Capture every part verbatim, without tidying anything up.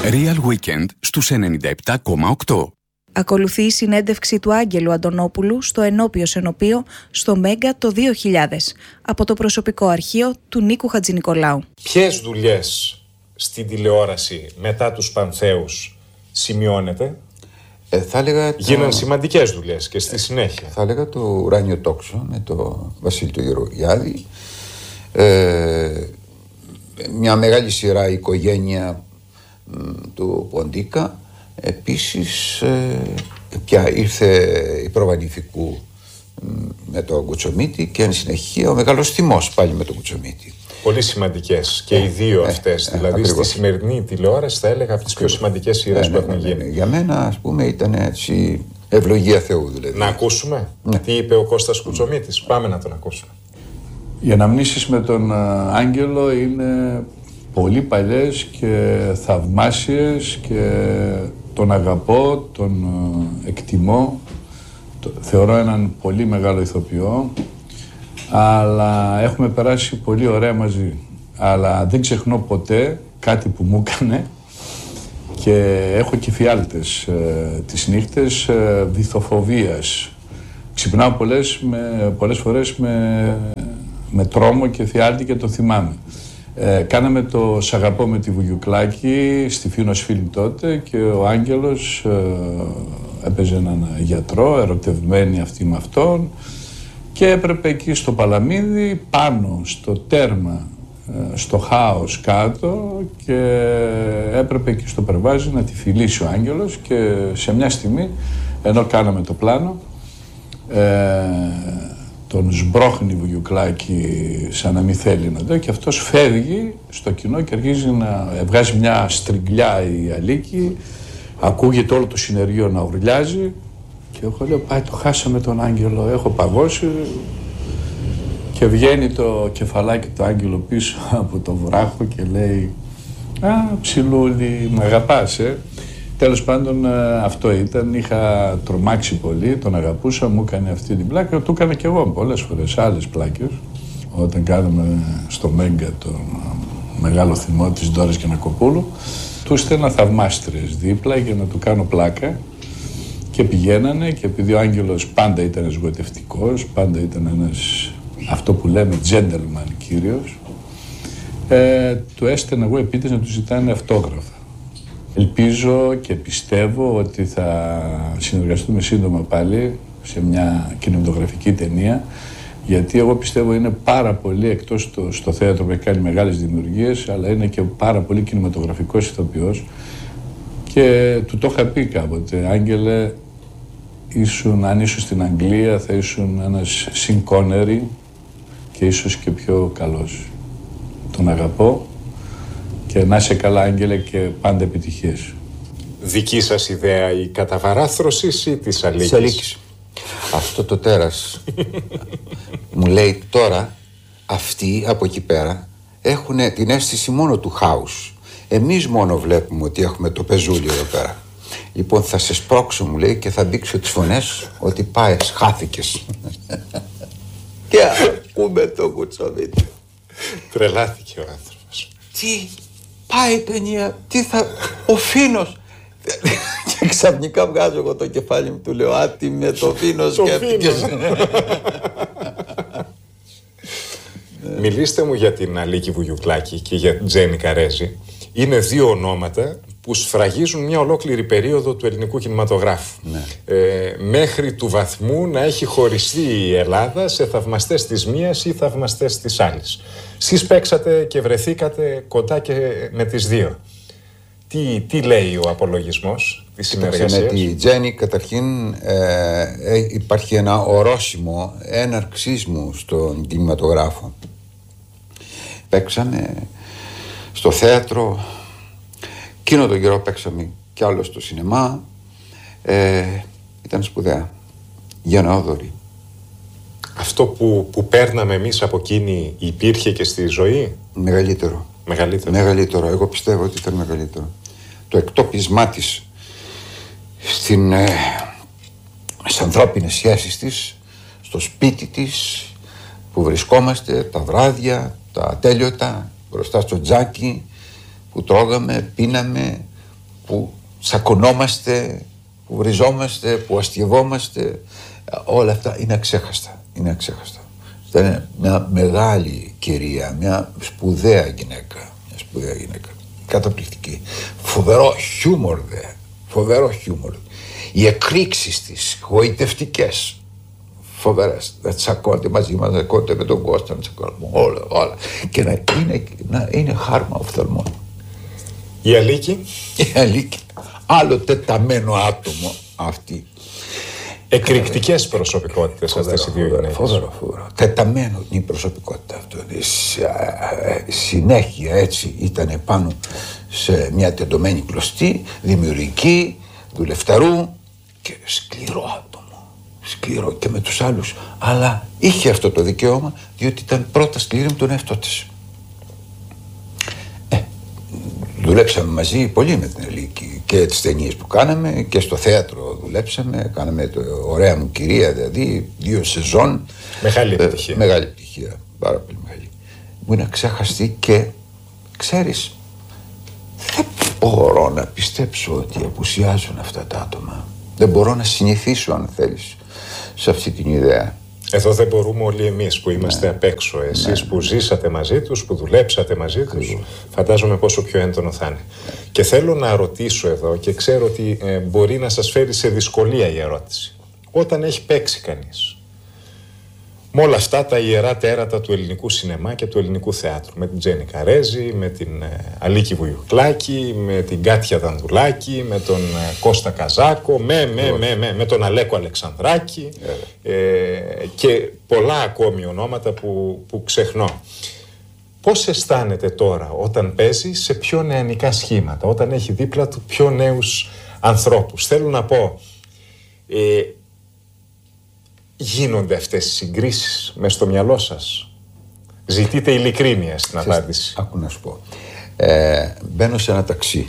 Real Weekend στους ενενήντα επτά κόμμα οκτώ. Ακολουθεί η συνέντευξη του Άγγελου Αντωνόπουλου στο Ενώπιο Σενοπείο στο Μέγκα το δύο χιλιάδες από το προσωπικό αρχείο του Νίκου Χατζηνικολάου. Ποιες δουλειές στην τηλεόραση μετά τους Πανθέους σημειώνεται? Ε, θα έλεγα το... Γίναν σημαντικές δουλειές και στη συνέχεια. Θα έλεγα το Ουράνιο Τόξο με το Βασίλη του Γερογιάδη. Ε, μια μεγάλη σειρά οικογένεια μ, του Ποντίκα. Επίσης ε, πια ήρθε η Προβανηφικού με το Κουτσομίτη και εν συνεχεία ο Μεγάλος Θυμός πάλι με το Κουτσομίτη. Πολύ σημαντικές και οι δύο ε, αυτές. Ε, δηλαδή ακριβώς. Στη σημερινή τηλεόραση θα έλεγα από τις πιο σημαντικές σειρές ε, που έχουν ναι, ναι, γίνει. Ναι, ναι. Για μένα ας πούμε ήταν έτσι ευλογία Θεού δηλαδή. Να ακούσουμε ναι. Τι είπε ο Κώστας Κουτσομίτης. Πάμε να τον ακούσουμε. Οι αναμνήσεις με τον Άγγελο είναι πολύ παλιές και θαυμάσιες και τον αγαπώ, τον εκτιμώ. Θεωρώ έναν πολύ μεγάλο ηθοποιό, αλλά έχουμε περάσει πολύ ωραία μαζί. Αλλά δεν ξεχνώ ποτέ κάτι που μου έκανε και έχω και φιάλτες ε, τις νύχτες ε, βυθοφοβίας. Ξυπνάω πολλές, με, πολλές φορές με, με τρόμο και φιάλτη και το θυμάμαι. Ε, κάναμε το «Σ' αγαπώ» με τη Βουγιουκλάκη στη Φίνος Φίλη τότε και ο Άγγελος ε, έπαιζε έναν γιατρό, ερωτευμένη αυτή με αυτόν και έπρεπε εκεί στο Παλαμίδι, πάνω στο τέρμα, ε, στο χάος κάτω και έπρεπε εκεί στο Περβάζι να τη φιλήσει ο Άγγελος και σε μια στιγμή, ενώ κάναμε το πλάνο, ε, τον σμπρώχνει Βουγιουκλάκη σαν να μην θέλει να το και αυτός φεύγει στο κοινό και αρχίζει να βγάζει μια στριγκλιά η Αλίκη, ακούγεται όλο το συνεργείο να ουρλιάζει και εγώ λέω πάει το χάσαμε τον Άγγελο, έχω παγώσει και βγαίνει το κεφαλάκι του Άγγελο πίσω από το βράχο και λέει «Α, ψιλούλη, μ' αγαπάς, ε». Τέλος πάντων αυτό ήταν, είχα τρομάξει πολύ, τον αγαπούσα, μου έκανε αυτή την πλάκα, του έκανα και εγώ πολλές φορές άλλες πλάκες. Όταν κάναμε στο Μέγκα τον Μεγάλο Θυμό της Ντόρας Γιαννακοπούλου, του στέλνα θαυμάστριες δίπλα για να του κάνω πλάκα και πηγαίνανε και επειδή ο Άγγελος πάντα ήταν εσγοητευτικός, πάντα ήταν ένας, αυτό που λέμε, gentleman κύριος, ε, του έστελνα εγώ επίτηδες να του ζητάνε αυτόγραφα. Ελπίζω και πιστεύω ότι θα συνεργαστούμε σύντομα πάλι σε μια κινηματογραφική ταινία, γιατί εγώ πιστεύω είναι πάρα πολύ, εκτός το, στο θέατρο που έχει κάνει μεγάλες δημιουργίες, αλλά είναι και πάρα πολύ κινηματογραφικός ηθοποιός και του το είχα πει κάποτε, Άγγελε, ήσουν, αν ήσουν στην Αγγλία θα ήσουν ένας Sean Connery και ίσως και πιο καλός. Τον αγαπώ. Και να είσαι καλά, Άγγελε, και πάντα επιτυχίες. Δική σας ιδέα η καταβαράθρωσης ή της Αλίκης? Της Αλίκης. Αυτό το τέρας μου λέει τώρα αυτοί από εκεί πέρα έχουν την αίσθηση μόνο του χάους. Εμείς μόνο βλέπουμε ότι έχουμε το πεζούλι εδώ πέρα. Λοιπόν θα σε σπρώξω, μου λέει, και θα δείξω τις φωνές ότι πάει, χάθηκες. Και ακούμε το Κουτσομίτη. Τρελάθηκε ο άνθρωπος. Τι πάει η ταινία, τι θα... Ο Φίνος. Και ξαφνικά βγάζω εγώ το κεφάλι μου, του λέω άτι με το Φίνος σκέφτηκες. Μιλήστε μου για την Αλίκη Βουγιουκλάκη και για την Τζέννη Καρέζη. Είναι δύο ονόματα που σφραγίζουν μια ολόκληρη περίοδο του ελληνικού κινηματογράφου. Ναι. Ε, μέχρι του βαθμού να έχει χωριστεί η Ελλάδα σε θαυμαστές της μίας ή θαυμαστές της άλλης. Εσείς παίξατε και βρεθήκατε κοντά και με τις δύο. Τι, τι λέει ο απολογισμός της συνεργασίας? Με τη Τζέννη καταρχήν ε, ε, υπάρχει ένα ορόσημο έναρξής μου στον κινηματογράφο. Παίξαμε στο θέατρο, εκείνο τον καιρό παίξαμε κι άλλο στο σινεμά, ε, ήταν σπουδαία. Γενναιόδωρη. Αυτό που, που παίρναμε εμείς από εκείνη υπήρχε και στη ζωή? Μεγαλύτερο. Μεγαλύτερο. Μεγαλύτερο. Εγώ πιστεύω ότι ήταν μεγαλύτερο. Το εκτόπισμά της στην, ε, στις ανθρώπινες σχέσεις της, στο σπίτι της που βρισκόμαστε, τα βράδια, τα ατέλειωτα, μπροστά στο τζάκι που τρώγαμε, πίναμε, που τσακωνόμαστε, που βριζόμαστε, που αστειευόμαστε, όλα αυτά είναι αξέχαστα. Είναι αξέχαστα. Ήταν μια μεγάλη κυρία, μια σπουδαία γυναίκα, μια σπουδαία γυναίκα, καταπληκτική. Φοβερό χιούμορ δε, φοβερό χιούμορ. Οι εκρήξεις της, γοητευτικές, φοβερές. Να τσακώνται μαζί μας, να τσακώνται με τον Κώστα, να τσακώνται όλα, όλα. Και να είναι, να είναι χάρμα οφθαλμών. Η Αλίκη. Η Αλίκη. Άλλο τεταμένο άτομο αυτή. Εκρηκτικές προσωπικότητες αυτές οι δύο γυναίκες. Φοβερό, φοβερό. Τεταμένο η προσωπικότητα αυτό. Συνέχεια έτσι ήταν πάνω σε μια τεντωμένη κλωστή, δημιουργική, δουλευταρού και σκληρό άτομο. Σκληρό και με τους άλλους. Αλλά είχε αυτό το δικαίωμα διότι ήταν πρώτα σκληρή με τον εαυτό της. Ε, δουλέψαμε μαζί πολύ με την Αλίκη και τις ταινίες που κάναμε και στο θέατρο δουλέψαμε. Κάναμε το Ωραία μου κυρία, δηλαδή δύο σεζόν. Μεγάλη επιτυχία. Ε, μεγάλη επιτυχία. Πάρα πολύ μεγάλη. Μου είναι ξεχαστή και ξέρεις, δεν μπορώ να πιστέψω ότι απουσιάζουν αυτά τα άτομα. Δεν μπορώ να συνηθίσω, αν θέλεις, σε αυτή την ιδέα. Εδώ δεν μπορούμε όλοι εμείς που είμαστε ναι. απ' έξω. Εσείς ναι. που ζήσατε μαζί τους, που δουλέψατε μαζί τους, Ακριβώς. φαντάζομαι πόσο πιο έντονο θα είναι. Ναι. Και θέλω να ρωτήσω εδώ, και ξέρω ότι ε, μπορεί να σας φέρει σε δυσκολία η ερώτηση. Όταν έχει παίξει κανείς με όλα αυτά τα ιερά τέρατα του ελληνικού σινεμά και του ελληνικού θεάτρου, με την Τζέννη Καρέζη, με την ε, Αλίκη Βουγιουκλάκη, με την Κάτια Δανδουλάκη, με τον ε, Κώστα Καζάκο, με, με, με, με, με τον Αλέκο Αλεξανδράκη ε, και πολλά ακόμη ονόματα που, που ξεχνώ. Πώς αισθάνεται τώρα όταν παίζει σε πιο νεανικά σχήματα, όταν έχει δίπλα του πιο νέους ανθρώπους? Θέλω να πω, ε, γίνονται αυτές οι συγκρίσεις μες στο μυαλό σας? Ζητείτε ειλικρίνεια στην απάντηση. Άκου να σου πω. Ε, μπαίνω σε ένα ταξί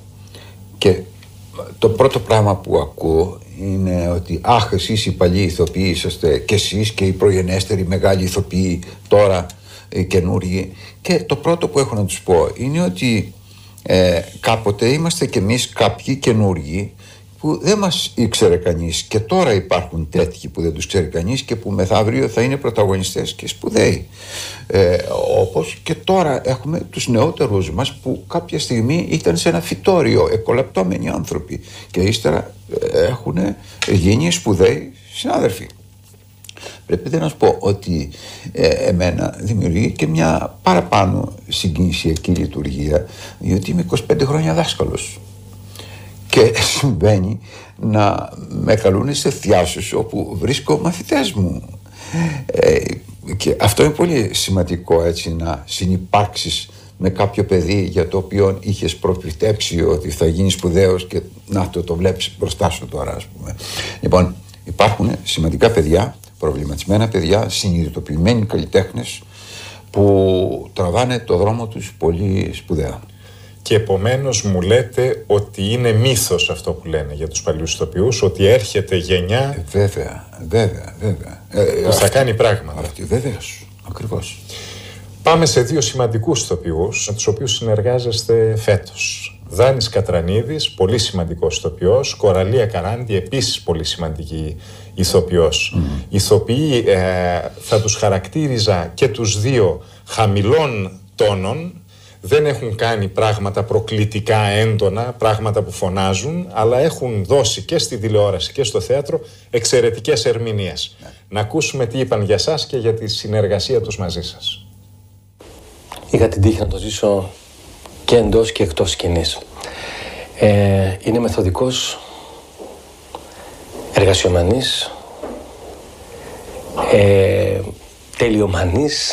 και το πρώτο πράγμα που ακούω είναι ότι αχ, εσείς οι παλιοί ηθοποιοί είσαστε και εσείς και οι προγενέστεροι μεγάλοι ηθοποιοί τώρα οι καινούργοι. Και το πρώτο που έχω να τους πω είναι ότι ε, κάποτε είμαστε κι εμείς κάποιοι καινούργοι που δεν μας ήξερε κανείς και τώρα υπάρχουν τέτοιοι που δεν τους ξέρει κανείς και που μεθαύριο θα είναι πρωταγωνιστές και σπουδαίοι. Ε, όπως και τώρα έχουμε τους νεότερους μας που κάποια στιγμή ήταν σε ένα φυτόριο, εκολαπτώμενοι άνθρωποι και ύστερα έχουν γίνει σπουδαίοι συνάδελφοι. Πρέπει να σου πω ότι ε, εμένα δημιουργεί και μια παραπάνω συγκινησιακή λειτουργία, διότι είμαι είκοσι πέντε χρόνια δάσκαλος. Και συμβαίνει να με καλούν σε θειάσεις όπου βρίσκω μαθητές μου. Ε, και αυτό είναι πολύ σημαντικό, έτσι, να συνυπάρξεις με κάποιο παιδί για το οποίο είχες προφητέψει ότι θα γίνει σπουδαίος και να το, το βλέπεις μπροστά σου τώρα, ας πούμε. Λοιπόν, υπάρχουν σημαντικά παιδιά, προβληματισμένα παιδιά, συνειδητοποιημένοι καλλιτέχνες που τραβάνε το δρόμο τους πολύ σπουδαία. Και επομένως μου λέτε ότι είναι μύθος αυτό που λένε για τους παλιούς ηθοποιούς, ότι έρχεται γενιά... Ε, βέβαια, βέβαια, βέβαια. Ε, που θα κάνει πράγματα. Αυτή, βέβαιως, ακριβώς. Πάμε σε δύο σημαντικούς ηθοποιούς, με τους οποίους συνεργάζεστε φέτος. Δάνης Κατρανίδης, πολύ σημαντικός ηθοποιός. Κοραλία Καράντη, επίσης πολύ σημαντική ηθοποιός. Mm. Ηθοποιοί ε, θα τους χαρακτήριζα και τους δύο χαμηλών τόνων. Δεν έχουν κάνει πράγματα προκλητικά έντονα, πράγματα που φωνάζουν, αλλά έχουν δώσει και στη τηλεόραση και στο θέατρο εξαιρετικές ερμηνείες. Ναι. Να ακούσουμε τι είπαν για σας και για τη συνεργασία τους μαζί σας. Είχα την τύχη να το ζήσω και εντός και εκτός σκηνής. Ε, είναι μεθοδικός, εργασιομανής, ε, τελειομανής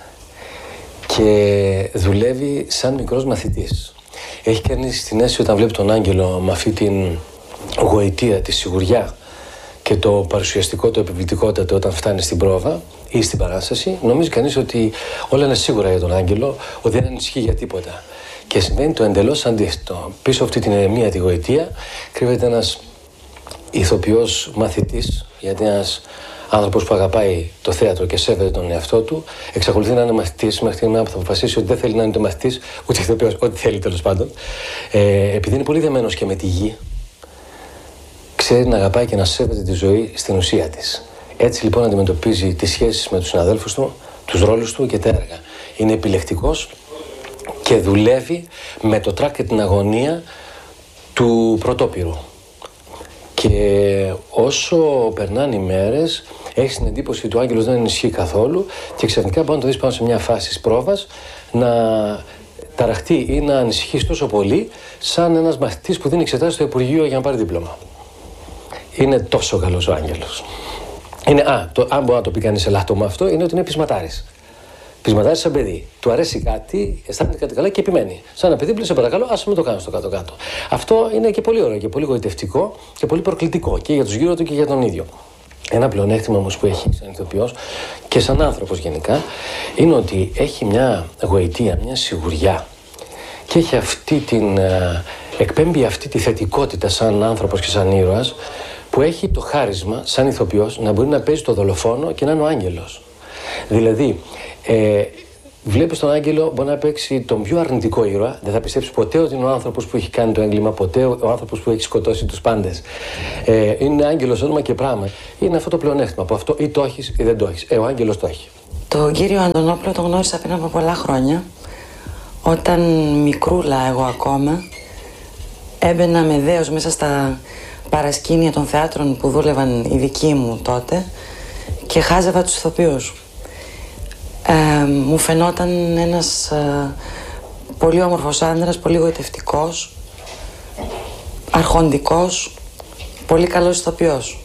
και δουλεύει σαν μικρός μαθητής. Έχει κανείς την αίσθηση όταν βλέπει τον Άγγελο με αυτή την γοητεία, τη σιγουριά και το παρουσιαστικό, το επιβλητικότατο όταν φτάνει στην πρόβα ή στην παράσταση, νομίζει κανείς ότι όλα είναι σίγουρα για τον Άγγελο, ότι δεν ανησυχεί για τίποτα. Και συμβαίνει το εντελώς αντίθετο. Πίσω αυτή την ηρεμία, τη γοητεία, κρύβεται ένας ηθοποιός μαθητής, γιατί ένας άνθρωπος που αγαπάει το θέατρο και σέβεται τον εαυτό του, εξακολουθεί να είναι μαθητής μέχρι τη στιγμή που θα αποφασίσει ότι δεν θέλει να είναι το μαθητής, ούτε ηθοποιός, ό,τι θέλει τέλος πάντων. Ε, επειδή είναι πολύ δεμένος και με τη γη, ξέρει να αγαπάει και να σέβεται τη ζωή στην ουσία της. Έτσι λοιπόν αντιμετωπίζει τις σχέσεις με τους συναδέλφους του, τους ρόλους του και τα έργα. Είναι επιλεκτικός και δουλεύει με το τρακ και την αγωνία του πρωτόπυρου. Και όσο περνάνε οι μέρες, έχεις την εντύπωση ότι ο Άγγελος δεν ενισχύει καθόλου και ξαφνικά μπορεί να το δεις πάνω σε μια φάση της πρόβας να ταραχτεί ή να ανησυχείς τόσο πολύ σαν ένας μαθητής που δίνει εξετάσεις στο Υπουργείο για να πάρει δίπλωμα. Είναι τόσο καλός ο Άγγελος. Είναι, α, το, αν μπορεί να το πει κανείς ελάττωμα αυτό, είναι ότι είναι πεισματάρης. Πεισματάρης σαν παιδί. Του αρέσει κάτι, αισθάνεται κάτι καλά και επιμένει. Σαν ένα παιδί που λέει: σε παρακαλώ, άσε με το κάνω στο κάτω-κάτω. Αυτό είναι και πολύ ωραίο και πολύ γοητευτικό και πολύ προκλητικό και για τους γύρω του και για τον ίδιο. Ένα πλεονέκτημα όμως που έχει σαν ηθοποιός και σαν άνθρωπος γενικά είναι ότι έχει μια γοητεία, μια σιγουριά και έχει αυτή την. εκπέμπει αυτή τη θετικότητα σαν άνθρωπος και σαν ήρωας που έχει το χάρισμα σαν ηθοποιός να μπορεί να παίζει το δολοφόνο και να είναι ο άγγελος. Δηλαδή, ε, βλέπεις τον Άγγελο μπορεί να παίξει τον πιο αρνητικό ήρωα, δεν θα πιστέψεις ποτέ ότι είναι ο άνθρωπος που έχει κάνει το έγκλημα, ποτέ ο άνθρωπος που έχει σκοτώσει τους πάντες. Ε, είναι άγγελος όνομα και πράγμα. Είναι αυτό το πλεονέκτημα που αυτό ή το έχεις ή δεν το έχεις. Ε, ο Άγγελος το έχει. Τον κύριο Αντωνόπουλο τον γνώρισα πριν από πολλά χρόνια, όταν μικρούλα εγώ ακόμα έμπαινα με δέος μέσα στα παρασκήνια των θεάτρων που δούλευαν οι δικοί μου τότε και χάζευα τους ηθοποιούς. Ε, μου φαινόταν ένας ε, πολύ όμορφος άντρας, πολύ γοητευτικός, αρχοντικός, πολύ καλός ηθοποιός.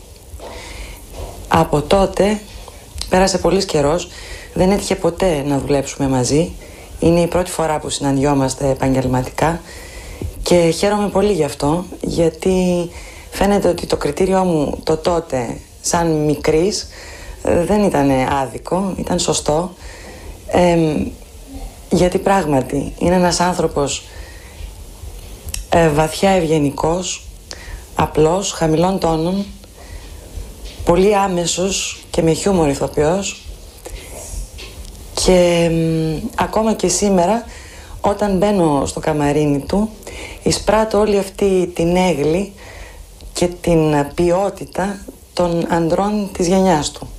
Από τότε πέρασε πολύς καιρός, δεν έτυχε ποτέ να δουλέψουμε μαζί. Είναι η πρώτη φορά που συναντιόμαστε επαγγελματικά και χαίρομαι πολύ γι' αυτό, γιατί φαίνεται ότι το κριτήριό μου το τότε σαν μικρής δεν ήταν άδικο, ήταν σωστό, ε, γιατί πράγματι είναι ένας άνθρωπος ε, βαθιά ευγενικός, απλός, χαμηλών τόνων, πολύ άμεσος και με χιούμορ ηθοποιός και ε, ακόμα και σήμερα όταν μπαίνω στο καμαρίνι του εισπράττω όλη αυτή την έγλη και την ποιότητα των αντρών της γενιάς του.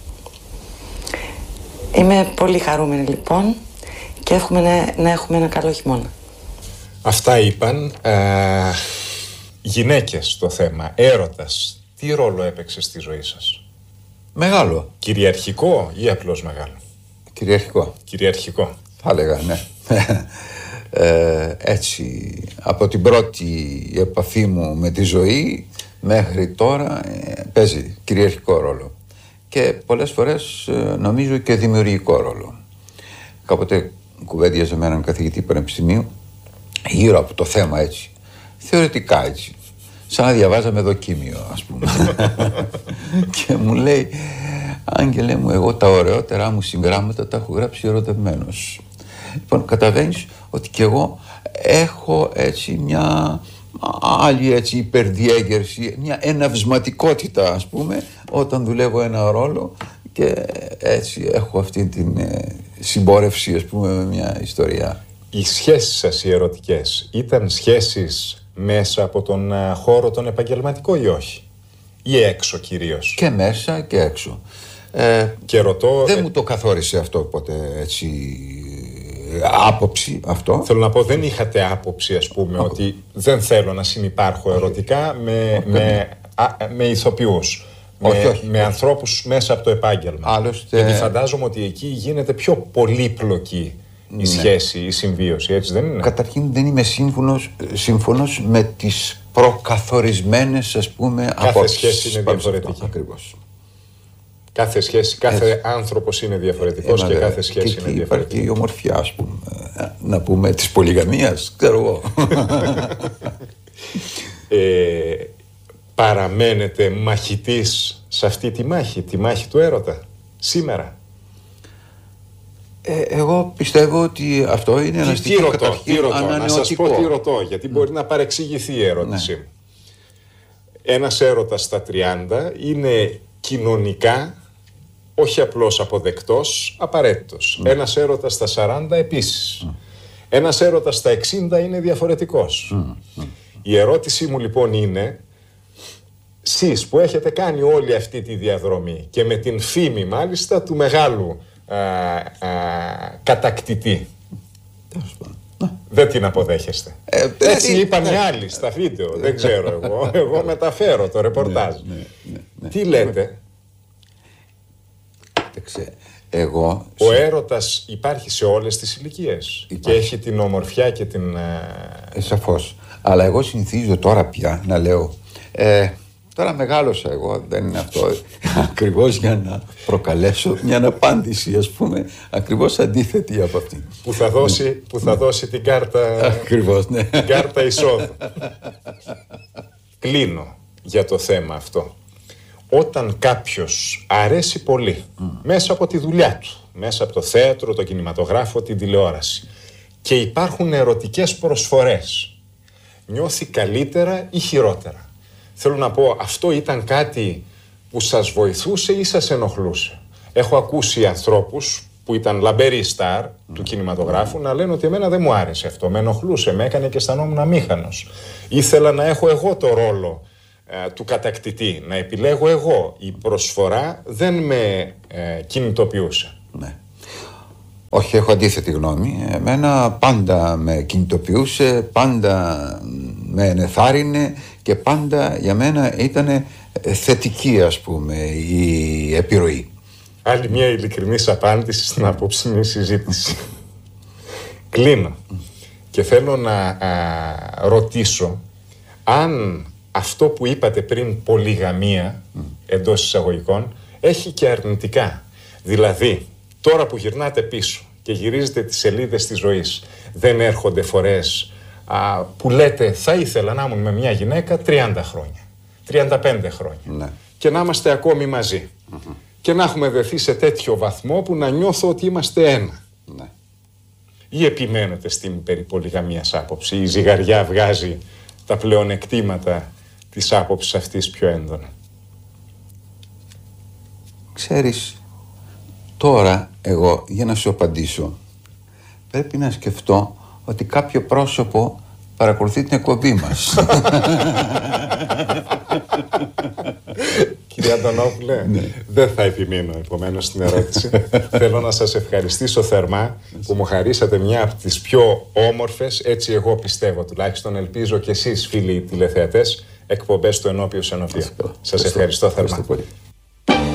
Είμαι πολύ χαρούμενη λοιπόν και εύχομαι να, να έχουμε ένα καλό χειμώνα. Αυτά είπαν ε, γυναίκες το θέμα, έρωτας. Τι ρόλο έπαιξε στη ζωή σας? Μεγάλο. Κυριαρχικό ή απλώς μεγάλο? Κυριαρχικό. Κυριαρχικό. Θα έλεγα, ναι. ε, έτσι, από την πρώτη επαφή μου με τη ζωή μέχρι τώρα ε, παίζει κυριαρχικό ρόλο. Και πολλές φορές ε, νομίζω και δημιουργικό ρόλο. Κάποτε κουβέντιαζε με έναν καθηγητή πανεπιστημίου γύρω από το θέμα έτσι, θεωρητικά έτσι, σαν να διαβάζαμε δοκίμιο ας πούμε. Και μου λέει: Άγγελε μου, εγώ τα ωραιότερά μου συγγράμματα τα έχω γράψει ερωτευμένος. Λοιπόν, καταλαβαίνεις ότι κι εγώ έχω έτσι μια άλλη έτσι υπερδιέγερση, μια εναυσματικότητα ας πούμε όταν δουλεύω ένα ρόλο και έτσι έχω αυτή την ε, συμπόρευση ας πούμε με μια ιστορία. Οι σχέσεις σας οι ερωτικές ήταν σχέσεις μέσα από τον uh, χώρο τον επαγγελματικό ή όχι? Ή έξω κυρίως? Και μέσα και έξω. Ε, και ρωτώ... Δεν ε... μου το καθόρισε αυτό ποτέ έτσι άποψη αυτό. Θέλω να πω, δεν είχατε άποψη ας πούμε oh. ότι δεν θέλω να συνυπάρχω ερωτικά με, okay. με, α, με ηθοποιούς. Όχι, με, όχι, με όχι. ανθρώπους μέσα από το επάγγελμα. Άλλωστε... Γιατί φαντάζομαι ότι εκεί γίνεται πιο πολύπλοκη η ναι. σχέση, η συμβίωση, έτσι δεν είναι? Καταρχήν δεν είμαι σύμφωνος, σύμφωνος με τις προκαθορισμένες ας πούμε κάθε απόψεις. Κάθε σχέση είναι διαφορετική. Ακριβώς. Κάθε σχέση, κάθε έτσι. άνθρωπος είναι διαφορετικός ε, και κάθε σχέση και είναι διαφορετική. Υπάρχει η ομορφιά ας πούμε, να πούμε της πολυγαμίας, ξέρω εγώ. ε, παραμένετε μαχητής σε αυτή τη μάχη, τη μάχη του έρωτα, σήμερα? Ε, εγώ πιστεύω ότι αυτό είναι ένα στοιχείο καταρχήν ανανεωτικό. Να σας πω τι ρωτώ, γιατί mm. μπορεί να παρεξηγηθεί η ερώτησή μου. Ναι. Ένας έρωτας στα τριάντα είναι κοινωνικά όχι απλώς αποδεκτός, απαραίτητος. Mm. Ένας έρωτας στα σαράντα επίσης. Mm. Ένας έρωτας στα εξήντα είναι διαφορετικός. Mm. Mm. Η ερώτησή μου λοιπόν είναι, εσείς που έχετε κάνει όλη αυτή τη διαδρομή και με την φήμη μάλιστα του μεγάλου α, α, κατακτητή, δεν την αποδέχεστε? Ε, Έτσι είπαν οι άλλοι στα βίντεο, δεν ξέρω εγώ. Εγώ μεταφέρω το ρεπορτάζ. Ναι, ναι, ναι, ναι. Τι λέτε? Εγώ... Ο έρωτας υπάρχει σε όλες τις ηλικίες και έχει την ομορφιά και την... Ε, σαφώς. Αλλά εγώ συνηθίζω τώρα πια να λέω... Ε, τώρα μεγάλωσα εγώ, δεν είναι αυτό ακριβώς για να προκαλέσω μια απάντηση, ας πούμε, ακριβώς αντίθετη από αυτή. Που θα δώσει, που θα δώσει την κάρτα... Ακριβώς, ναι. Την κάρτα εισόδου. Κλείνω για το θέμα αυτό. Όταν κάποιος αρέσει πολύ, mm. μέσα από τη δουλειά του, μέσα από το θέατρο, το κινηματογράφο, την τηλεόραση, και υπάρχουν ερωτικές προσφορές, νιώθει καλύτερα ή χειρότερα? Θέλω να πω, αυτό ήταν κάτι που σας βοηθούσε ή σας ενοχλούσε? Έχω ακούσει ανθρώπους που ήταν λαμπεροί στάρ mm. του κινηματογράφου να λένε ότι εμένα δεν μου άρεσε αυτό, με ενοχλούσε, με έκανε και αισθανόμουν αμήχανος. Ήθελα να έχω εγώ το ρόλο του κατακτητή, να επιλέγω εγώ. Η προσφορά δεν με ε, κινητοποιούσε. Ναι. Όχι, έχω αντίθετη γνώμη. Εμένα πάντα με κινητοποιούσε, πάντα με ενεθάρρυνε και πάντα για μένα ήταν θετική, ας πούμε, η επιρροή. Άλλη μια ειλικρινής απάντηση στην απόψινή συζήτηση. Κλείνω και θέλω να α, ρωτήσω αν αυτό που είπατε πριν, πολυγαμία, mm. εντός εισαγωγικών, έχει και αρνητικά. Δηλαδή, τώρα που γυρνάτε πίσω και γυρίζετε τις σελίδες της ζωής, δεν έρχονται φορές α, που λέτε θα ήθελα να ήμουν με μια γυναίκα τριάντα χρόνια, τριάντα πέντε χρόνια ναι. και να είμαστε ακόμη μαζί mm-hmm. και να έχουμε δεθεί σε τέτοιο βαθμό που να νιώθω ότι είμαστε ένα. Ναι. Ή επιμένετε στην περί πολυγαμίας άποψη? Η ζυγαριά βγάζει τα πλεονεκτήματα της άποψης αυτής πιο έντονα? Ξέρεις, τώρα εγώ για να σου απαντήσω πρέπει να σκεφτώ ότι κάποιο πρόσωπο παρακολουθεί την εκπομπή μας. Κύριε Αντωνόπουλε, ναι. δεν θα επιμείνω επομένως στην ερώτηση. Θέλω να σας ευχαριστήσω θερμά που μου χαρίσατε μια από τις πιο όμορφες, έτσι εγώ πιστεύω τουλάχιστον, ελπίζω και εσείς φίλοι τηλεθεατές, εκπομπές του Ενώπιους Ενωπίου. Σας ευχαριστώ θερμά.